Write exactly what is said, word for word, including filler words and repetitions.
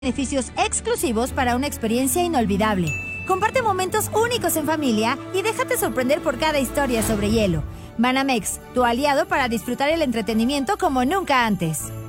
Beneficios exclusivos para una experiencia inolvidable. Comparte momentos únicos en familia y déjate sorprender por cada historia sobre hielo. Banamex, tu aliado para disfrutar el entretenimiento como nunca antes.